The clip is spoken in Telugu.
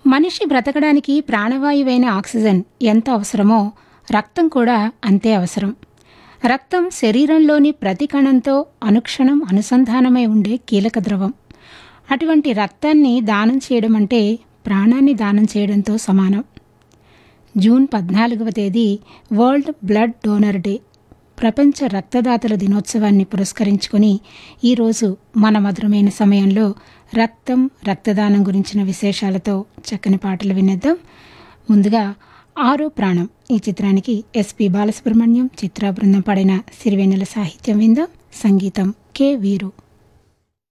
మనిషి బ్రతకడానికి ప్రాణవాయువైన ఆక్సిజన్ ఎంత అవసరమో రక్తం కూడా అంతే అవసరం. రక్తం శరీరంలోని ప్రతి కణంతో అనుక్షణం అనుసంధానమై ఉండే కీలక ద్రవం. అటువంటి రక్తాన్ని దానం చేయడం అంటే ప్రాణాన్ని దానం చేయడంతో సమానం. జూన్ 14వ తేదీ వరల్డ్ బ్లడ్ డోనర్ డే, ప్రపంచ రక్తదాతల దినోత్సవాన్ని పురస్కరించుకొని ఈరోజు మన మధురమైన సమయంలో రక్తం, రక్తదానం గురించిన విశేషాలతో చక్కని పాటలు వినేద్దాం. ముందుగా ఆరో ప్రాణం ఈ చిత్రానికి ఎస్పి బాలసుబ్రహ్మణ్యం, చిత్ర బృందం పాడిన సిరివెన్నెల సాహిత్యం విందాం. సంగీతం కె వీరు.